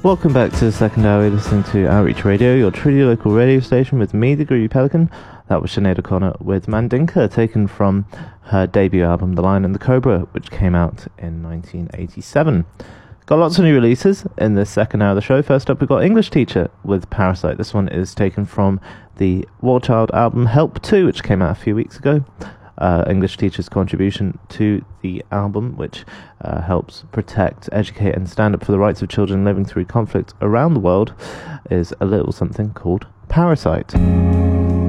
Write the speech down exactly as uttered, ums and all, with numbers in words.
Welcome back to the second hour. Listening to Outreach Radio, your truly local radio station with me, the Groovy Pelican. That was Sinead O'Connor with Mandinka, taken from her debut album, The Lion and the Cobra, which came out in nineteen eighty-seven. Got lots of new releases in this second hour of the show. First up, we've got English Teacher with Parasite. This one is taken from the War Child album Help two, which came out a few weeks ago. Uh, English Teacher's contribution to the album, which uh, helps protect, educate and stand up for the rights of children living through conflict around the world, is a little something called Parasite.